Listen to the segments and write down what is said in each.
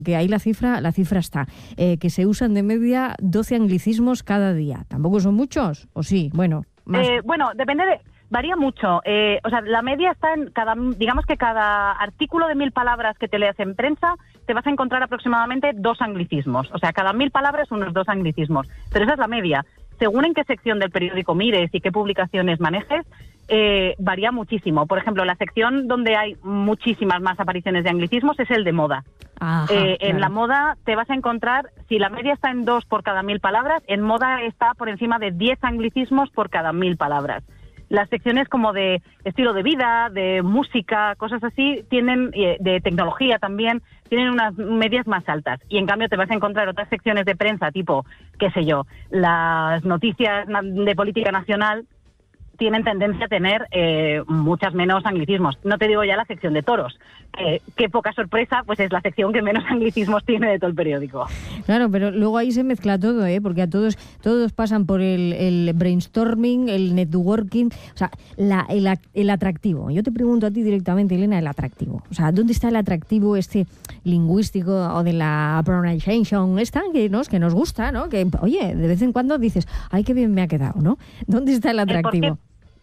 que ahí la cifra está, que se usan de media 12 anglicismos cada día. ¿Tampoco son muchos? ¿O sí? Bueno, más. Bueno, varía mucho. O sea, la media está en digamos que cada artículo de 1000 palabras que te leas en prensa, te vas a encontrar aproximadamente 2 anglicismos. O sea, cada 1000 palabras unos 2 anglicismos. Pero esa es la media. Según en qué sección del periódico mires y qué publicaciones manejes, varía muchísimo. Por ejemplo, la sección donde hay muchísimas más apariciones de anglicismos es el de moda. Ajá, en la moda te vas a encontrar, si la media está en 2 por cada 1000 palabras, en moda está por encima de 10 anglicismos por cada 1000 palabras. Las secciones como de estilo de vida, de música, cosas así, tienen de tecnología también, tienen unas medias más altas. Y en cambio te vas a encontrar otras secciones de prensa, tipo, qué sé yo, las noticias de política nacional, tienen tendencia a tener muchas menos anglicismos. No te digo ya la sección de toros. Qué poca sorpresa, pues es la sección que menos anglicismos tiene de todo el periódico. Claro, pero luego ahí se mezcla todo, porque a todos pasan por el brainstorming, el networking, o sea, el atractivo. Yo te pregunto a ti directamente, Elena, el atractivo. O sea, ¿dónde está el atractivo lingüístico o de la pronunciation que nos gusta, ¿no? Que, oye, de vez en cuando dices, ay, qué bien me ha quedado, ¿no? ¿Dónde está el atractivo?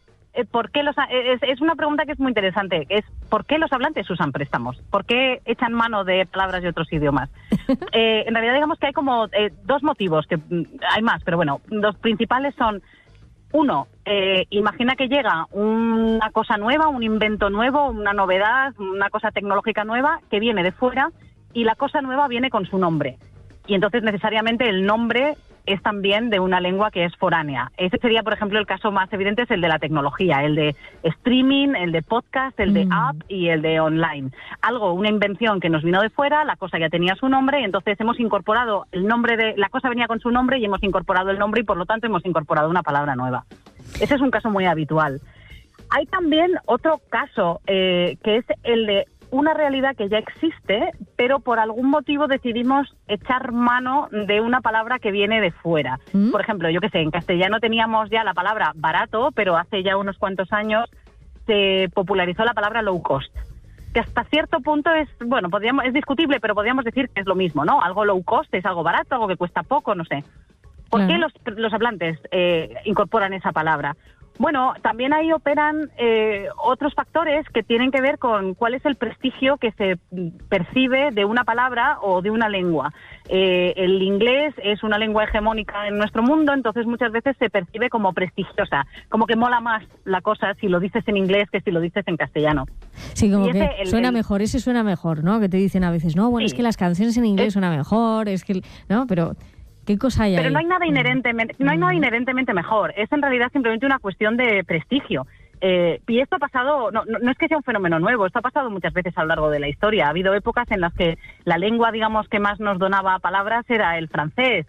Es una pregunta que es muy interesante. ¿Por qué los hablantes usan préstamos? ¿Por qué echan mano de palabras de otros idiomas? En realidad, digamos que hay como 2 motivos, que hay más, pero bueno, los principales son: uno, imagina que llega una cosa nueva, un invento nuevo, una novedad, una cosa tecnológica nueva que viene de fuera, y la cosa nueva viene con su nombre. Y entonces necesariamente el nombre es también de una lengua que es foránea. Ese sería, por ejemplo, el caso más evidente, es el de la tecnología, el de streaming, el de podcast, el de app y el de online. Una invención que nos vino de fuera, la cosa ya tenía su nombre, y entonces hemos incorporado el nombre la cosa venía con su nombre y hemos incorporado el nombre, y por lo tanto hemos incorporado una palabra nueva. Ese es un caso muy habitual. Hay también otro caso, que es el de una realidad que ya existe, pero por algún motivo decidimos echar mano de una palabra que viene de fuera. Por ejemplo, yo qué sé, en castellano teníamos ya la palabra barato, pero hace ya unos cuantos años se popularizó la palabra low cost, que hasta cierto punto es discutible, pero podríamos decir que es lo mismo, ¿no? Algo low cost es algo barato, algo que cuesta poco, no sé. ¿Por qué los hablantes incorporan esa palabra? Bueno, también ahí operan otros factores que tienen que ver con cuál es el prestigio que se percibe de una palabra o de una lengua. El inglés es una lengua hegemónica en nuestro mundo, entonces muchas veces se percibe como prestigiosa, como que mola más la cosa si lo dices en inglés que si lo dices en castellano. Sí, como que suena mejor, ese suena mejor, ¿no? Que te dicen a veces, no, bueno, sí, es que las canciones en inglés suenan mejor, es que, ¿no? Pero ¿qué cosa hay ahí? Pero no hay nada inherentemente mejor. Es en realidad simplemente una cuestión de prestigio. Y esto ha pasado, no es que sea un fenómeno nuevo, esto ha pasado muchas veces a lo largo de la historia. Ha habido épocas en las que la lengua, digamos, que más nos donaba palabras era el francés.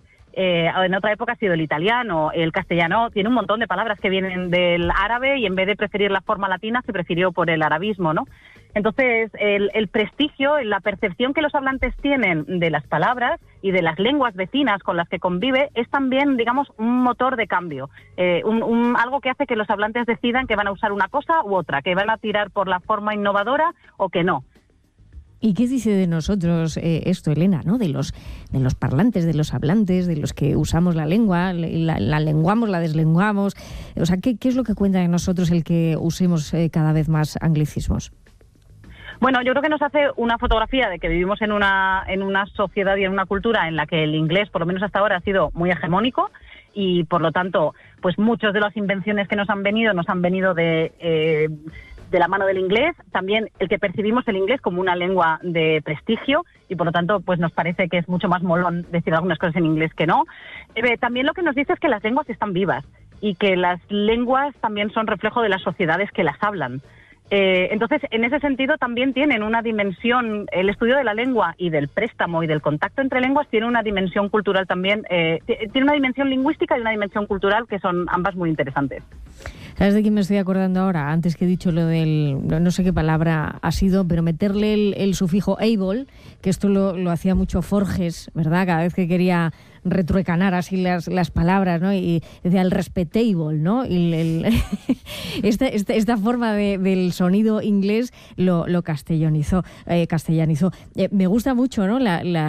En otra época ha sido el italiano, el castellano tiene un montón de palabras que vienen del árabe, y en vez de preferir la forma latina se prefirió por el arabismo, ¿no? Entonces, el prestigio, la percepción que los hablantes tienen de las palabras y de las lenguas vecinas con las que convive es también, digamos, un motor de cambio, algo que hace que los hablantes decidan que van a usar una cosa u otra, que van a tirar por la forma innovadora o que no. ¿Y qué dice de nosotros esto, Elena, ¿no? De los parlantes, de los hablantes, de los que usamos la lengua, la lenguamos, la deslenguamos? O sea, ¿qué es lo que cuenta de nosotros el que usemos cada vez más anglicismos? Bueno, yo creo que nos hace una fotografía de que vivimos en una sociedad y en una cultura en la que el inglés, por lo menos hasta ahora, ha sido muy hegemónico, y por lo tanto, pues muchas de las invenciones que nos han venido de la mano del inglés. También el que percibimos el inglés como una lengua de prestigio, y por lo tanto pues nos parece que es mucho más molón decir algunas cosas en inglés que no. También lo que nos dice es que las lenguas están vivas, y que las lenguas también son reflejo de las sociedades que las hablan. Entonces, en ese sentido también tienen una dimensión, el estudio de la lengua y del préstamo y del contacto entre lenguas tiene una dimensión cultural también, tiene una dimensión lingüística y una dimensión cultural que son ambas muy interesantes. ¿Sabes de quién me estoy acordando ahora? Antes que he dicho lo del, no sé qué palabra ha sido, pero meterle el sufijo able, que esto lo hacía mucho Forges, ¿verdad? Cada vez que quería retruecanar así las palabras, ¿no? Y decía el respetable, ¿no? Y esta forma del sonido inglés lo castellanizó. Me gusta mucho, ¿no?